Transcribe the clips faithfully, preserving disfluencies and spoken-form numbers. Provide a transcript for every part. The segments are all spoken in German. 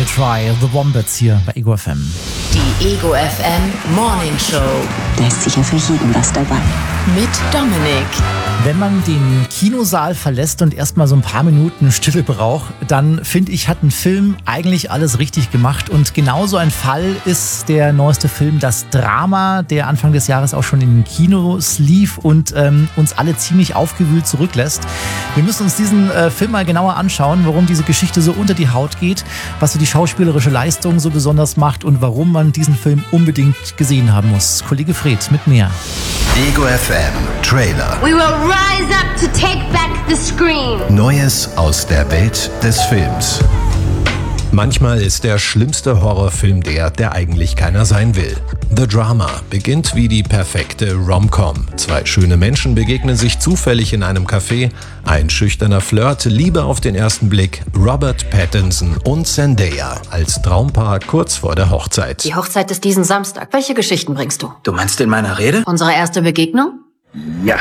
Daniel Try, The Wombats hier bei Ego F M. Die Ego F M Morning Show. Da ist sicher für jeden was dabei. Mit Dominik. Wenn man den Kinosaal verlässt und erstmal so ein paar Minuten Stille braucht, dann finde ich, hat ein Film eigentlich alles richtig gemacht. Und genauso ein Fall ist der neueste Film Das Drama, der Anfang des Jahres auch schon in den Kinos lief und ähm, uns alle ziemlich aufgewühlt zurücklässt. Wir müssen uns diesen äh, Film mal genauer anschauen, warum diese Geschichte so unter die Haut geht, was so die schauspielerische Leistung so besonders macht und warum man diesen Film unbedingt gesehen haben muss. Kollege Fred mit mehr. Ego F M Trailer. We will rise up to take back the screen. Neues aus der Welt des Films. Manchmal ist der schlimmste Horrorfilm der, der eigentlich keiner sein will. The Drama beginnt wie die perfekte Rom-Com. Zwei schöne Menschen begegnen sich zufällig in einem Café. Ein schüchterner Flirt, Liebe auf den ersten Blick, Robert Pattinson und Zendaya als Traumpaar kurz vor der Hochzeit. Die Hochzeit ist diesen Samstag. Welche Geschichten bringst du? Du meinst in meiner Rede? Unsere erste Begegnung? Ja.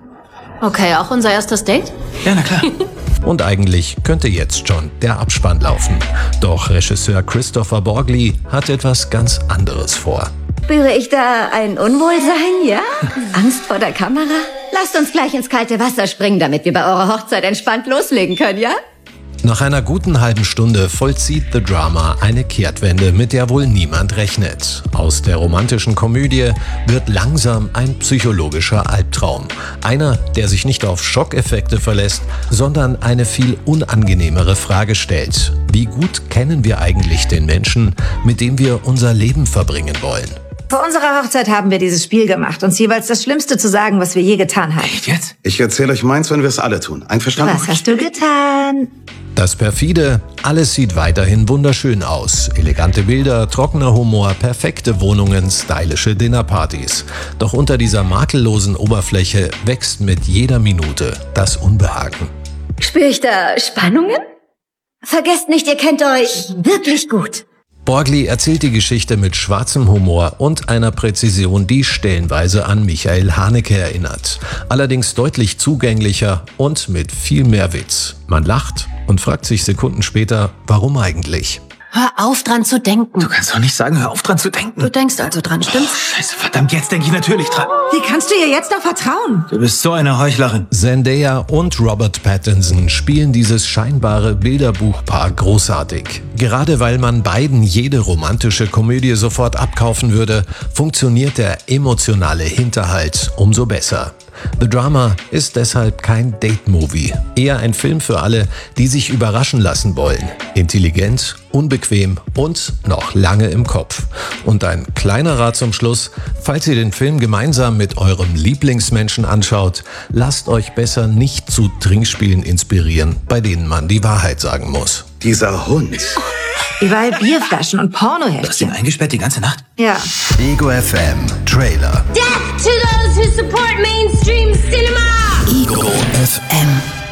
Okay, auch unser erstes Date? Ja, na klar. Und eigentlich könnte jetzt schon der Abspann laufen. Doch Regisseur Christopher Borgli hat etwas ganz anderes vor. Spüre ich da ein Unwohlsein, ja? Angst vor der Kamera? Lasst uns gleich ins kalte Wasser springen, damit wir bei eurer Hochzeit entspannt loslegen können, ja? Nach einer guten halben Stunde vollzieht The Drama eine Kehrtwende, mit der wohl niemand rechnet. Aus der romantischen Komödie wird langsam ein psychologischer Albtraum. Einer, der sich nicht auf Schockeffekte verlässt, sondern eine viel unangenehmere Frage stellt. Wie gut kennen wir eigentlich den Menschen, mit dem wir unser Leben verbringen wollen? Vor unserer Hochzeit haben wir dieses Spiel gemacht, uns jeweils das Schlimmste zu sagen, was wir je getan haben. Echt jetzt? Ich erzähle euch meins, wenn wir es alle tun. Einverstanden? Was hast du getan? Das perfide, alles sieht weiterhin wunderschön aus. Elegante Bilder, trockener Humor, perfekte Wohnungen, stylische Dinnerpartys. Doch unter dieser makellosen Oberfläche wächst mit jeder Minute das Unbehagen. Spüre ich da Spannungen? Vergesst nicht, ihr kennt euch wirklich gut. Borgli erzählt die Geschichte mit schwarzem Humor und einer Präzision, die stellenweise an Michael Haneke erinnert. Allerdings deutlich zugänglicher und mit viel mehr Witz. Man lacht und fragt sich Sekunden später, warum eigentlich? Hör auf, dran zu denken. Du kannst doch nicht sagen, hör auf dran zu denken. Du denkst also dran, stimmt's? Oh, Scheiße, verdammt, jetzt denke ich natürlich dran. Wie kannst du ihr jetzt noch vertrauen? Du bist so eine Heuchlerin. Zendaya und Robert Pattinson spielen dieses scheinbare Bilderbuchpaar großartig. Gerade weil man beiden jede romantische Komödie sofort abkaufen würde, funktioniert der emotionale Hinterhalt umso besser. The Drama ist deshalb kein Date-Movie, eher ein Film für alle, die sich überraschen lassen wollen. Intelligent, unbequem und noch lange im Kopf. Und ein kleiner Rat zum Schluss: Falls ihr den Film gemeinsam mit eurem Lieblingsmenschen anschaut, lasst euch besser nicht zu Trinkspielen inspirieren, bei denen man die Wahrheit sagen muss. Dieser Hund. Überall Bierflaschen und Du hast ihn Pornoheftchen. eingesperrt die ganze Nacht? Ja. Ego F M Trailer. Death to those who support mainstream cinema. Ego F M.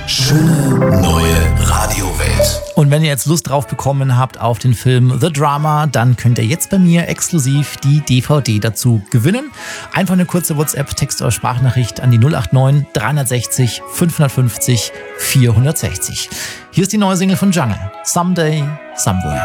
Schöne neue Radiowelt. Und wenn ihr jetzt Lust drauf bekommen habt auf den Film The Drama, dann könnt ihr jetzt bei mir exklusiv die D V D dazu gewinnen. Einfach eine kurze WhatsApp, Text oder Sprachnachricht an die null acht neun dreihundertsechzig fünfhundertfünfzig vierhundertsechzig. Hier ist die neue Single von Jungle, Someday, Somewhere.